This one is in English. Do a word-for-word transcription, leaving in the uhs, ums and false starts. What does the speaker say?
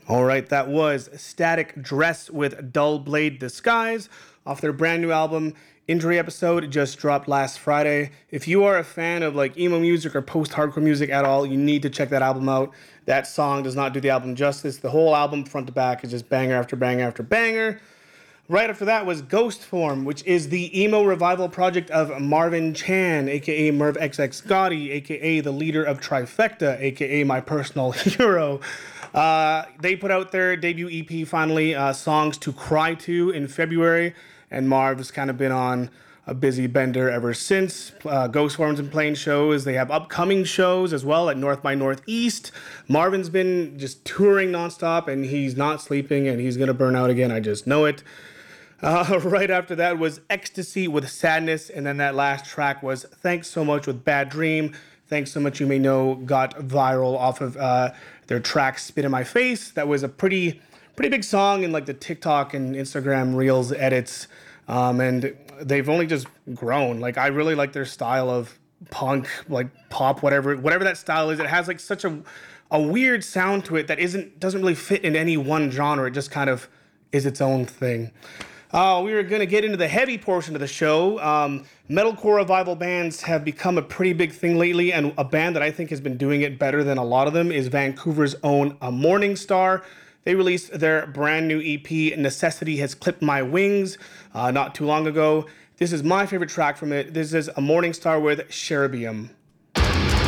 All right, that was Static Dress with Dull Blade Disguise off their brand new album. Injury Episode just dropped last Friday. If you are a fan of like emo music or post-hardcore music at all, you need to check that album out. That song does not do the album justice. The whole album front to back is just banger after banger after banger. Right after that was Ghost Form, which is the emo revival project of Marvin Chan, aka Merv X X Gotti, aka the leader of Trifecta, aka my personal hero. Uh, they put out their debut E P finally, uh, Songs to Cry To, in February, and Marv's kind of been on a busy bender ever since. Uh, Ghost Form's been playing shows. They have upcoming shows as well at North by Northeast. Marvin's been just touring nonstop, and he's not sleeping, and he's gonna burn out again. I just know it. Uh, right after that was Ecstasy with Sadness, and then that last track was Thanks So Much with Bad Dream. Thanks So Much, you may know, got viral off of uh, their track Spit in My Face. That was a pretty pretty big song in like the TikTok and Instagram Reels edits, um, and they've only just grown. Like, I really like their style of punk, like pop, whatever whatever that style is. It has like such a a weird sound to it that isn't doesn't really fit in any one genre. It just kind of is its own thing. Uh, we are going to get into the heavy portion of the show. Um, metalcore revival bands have become a pretty big thing lately, and a band that I think has been doing it better than a lot of them is Vancouver's own uh, Morning Star. They released their brand new E P, Necessity Has Clipped My Wings, uh, not too long ago. This is my favorite track from it. This is a Morning Star with Cherubium.